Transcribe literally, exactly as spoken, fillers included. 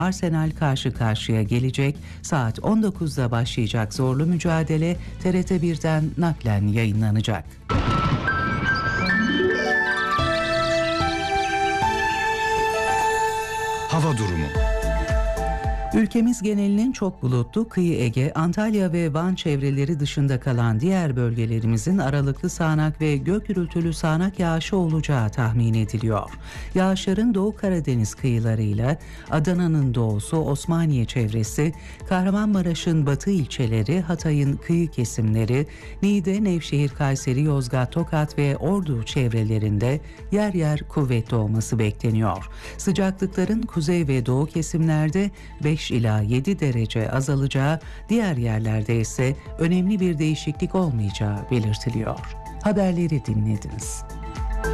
Arsenal karşı karşıya gelecek. Saat on dokuzda başlayacak zorlu mücadele T R T birden naklen yayınlanacak. Hava durumu. Ülkemiz genelinin çok bulutlu, kıyı Ege, Antalya ve Van çevreleri dışında kalan diğer bölgelerimizin aralıklı sağanak ve gök gürültülü sağanak yağışı olacağı tahmin ediliyor. Yağışların Doğu Karadeniz kıyılarıyla Adana'nın doğusu, Osmaniye çevresi, Kahramanmaraş'ın batı ilçeleri, Hatay'ın kıyı kesimleri, Niğde, Nevşehir, Kayseri, Yozgat, Tokat ve Ordu çevrelerinde yer yer kuvvetli olması bekleniyor. Sıcaklıkların kuzey ve doğu kesimlerde beş ila yedi derece azalacağı, diğer yerlerde ise önemli bir değişiklik olmayacağı belirtiliyor. Haberleri dinlediniz.